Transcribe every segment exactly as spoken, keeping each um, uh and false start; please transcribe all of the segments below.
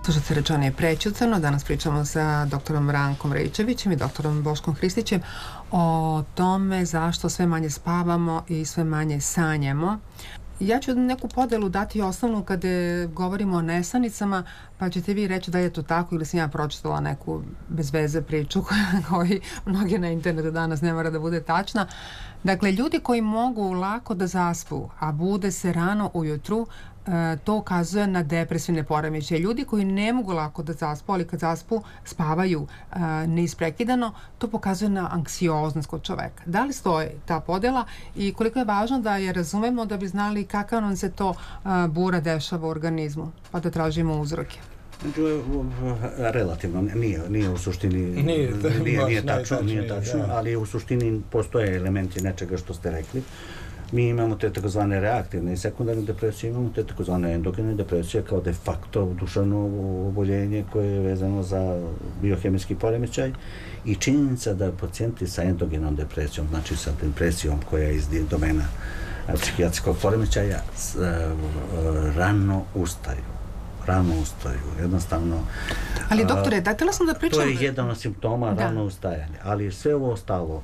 Slušate Rečani preći u crno. Danas pričamo sa doktorom Rankom Rejčevićem i doktorom Boškom Hristićem o tome zašto sve manje spavamo i sve manje sanjamo. Ja ću neku podelu dati osnovnu kada govorimo o nesanicama, pa ćete vi reći da je to tako ili sam ja pročitala neku bez veze priču koji mnogi na internetu danas ne mora da bude tačna. Dakle, ljudi koji mogu lako da zaspu, a bude se rano ujutru, to ukazuje na depresivne poremećaje. Ljudi koji ne mogu lako da zaspu, ali kad zaspu spavaju neisprekidano, to pokazuje na anksioznost kod čoveka. Da li stoji ta podela i koliko je važno da je razumemo da bi znali kakav nam se to bura dešava u organizmu, pa da tražimo uzroke? Relativno, nije, nije u suštini, nije, nije, nije tačno, nije tačno, ali u suštini postoje elementi nečega što ste rekli. Mi imamo te takozvane reaktivne i sekundarne depresije, imamo te takozvane endogene depresije kao de facto duševno oboljenje koje je vezano za biohemijski poremećaj i činjenica da pacijenti sa endogenom depresijom, znači sa depresijom koja je iz domena psihijatrijskog poremećaja, rano ustaju. Rano ustaju, jednostavno... Ali doktore, dajte sam da pričam... To je jedan od simptoma rano ustajanja, ali sve ovo ostalo...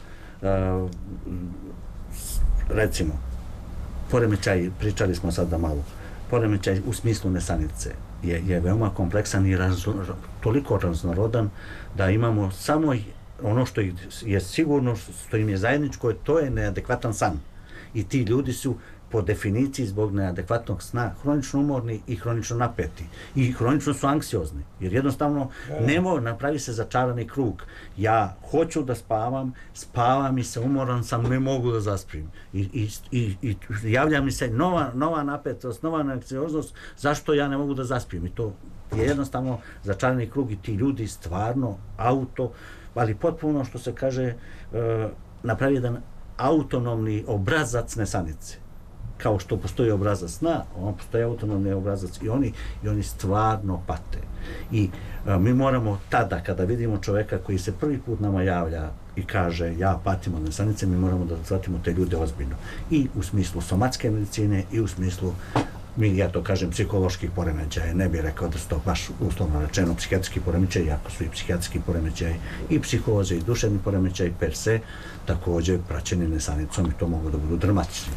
Recimo, poremećaj, pričali smo sad da malo, poremećaj u smislu nesanice je, je veoma kompleksan i razno, toliko raznorodan da imamo samo ono što je sigurno, što im je zajedničko, to je neadekvatan san. I ti ljudi su po definiciji zbog neadekvatnog sna hronično umorni i hronično napeti. I hronično su anksiozni. Jer jednostavno nemo, napravi se začarani krug. Ja hoću da spavam, spavam i se umoran sam, ne mogu da zaspim. I, i, i, i javlja mi se nova, nova napetost, nova anksioznost, zašto ja ne mogu da zaspim. I to je jednostavno začarani krug i ti ljudi stvarno auto, ali potpuno što se kaže, uh, napravi jedan autonomni obrazac nesanice. Kao što postoji obrazac sna, on postoji autonomni obrazac i oni, i oni stvarno pate. I a, mi moramo tada, kada vidimo čoveka koji se prvi put nama javlja i kaže ja patim od nesanice, mi moramo da shvatimo te ljude ozbiljno. I u smislu somatske medicine i u smislu, mi, ja to kažem, psiholoških poremećaja. Ne bih rekao da su to baš uslovno rečeno psihijatrijski poremećaj, jako su i psihijatrijski poremećaj i psihoze i duševni poremećaj per se, također praćeni nesanicom i to mogu da budu dramatični.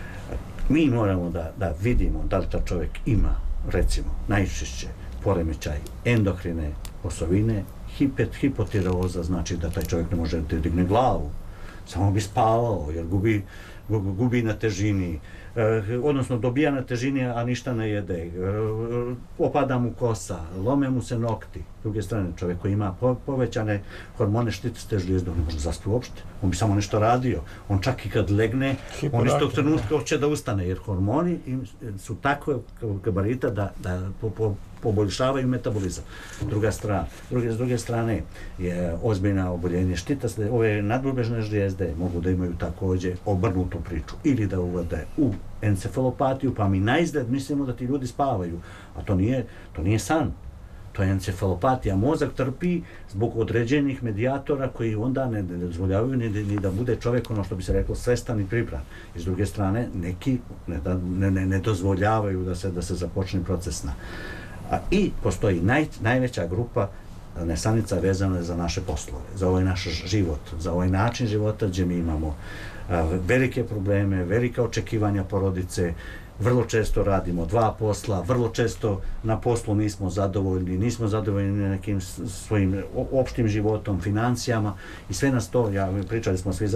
Mi moramo da, da vidimo da li ta čovjek ima, recimo, najčešće poremećaj endokrine osovine, hipet, hipotireoza, znači da taj čovjek ne može da digne glavu, samo bi spavao jer gubi, gubi na težini, eh, odnosno dobija na težini, a ništa ne jede, eh, opada mu kosa, lome mu se nokti. S druge strane, čovjek koji ima po, povećane hormone štitiste žlijezde, on ne može zaspati uopšte, on bi samo nešto radio. On čak i kad legne, on iz tog trenutka hoće da ustane, jer hormoni im su takve gabarita da, da po, po, poboljšavaju metabolizam. Druga strana, druge, s druge strane je ozbiljna oboljenje štitasta, ove nadbubežne žlijezde mogu da imaju također obrnutu priču ili da uvode u encefalopatiju, pa mi naizgled mislimo da ti ljudi spavaju, a to nije, to nije san. To je encefalopatija. Mozak trpi zbog određenih medijatora koji onda ne dozvoljavaju ni, ni da bude čovjek, ono što bi se reklo, svestan i pribran. I s druge strane, neki ne, ne, ne, ne dozvoljavaju da se, da se započne proces sna. A, I postoji naj, najveća grupa nesanica vezana za naše poslove, za ovaj naš život, za ovaj način života gdje mi imamo a, velike probleme, velika očekivanja porodice, vrlo često radimo dva posla, vrlo često na poslu nismo zadovoljni, nismo zadovoljni nekim svojim opštim životom, financijama i sve nas to, ja, pričali smo svi